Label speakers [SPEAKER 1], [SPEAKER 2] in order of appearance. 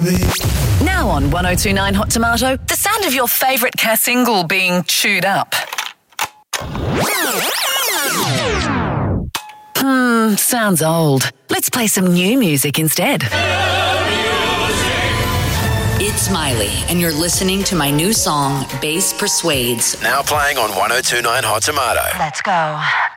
[SPEAKER 1] Now on 1029 Hot Tomato, the sound of your favourite Cass single being chewed up. Sounds old. Let's play some new music instead.
[SPEAKER 2] It's Miley, and you're listening to my new song, Bass Persuades.
[SPEAKER 3] Now playing on 1029 Hot Tomato.
[SPEAKER 1] Let's go.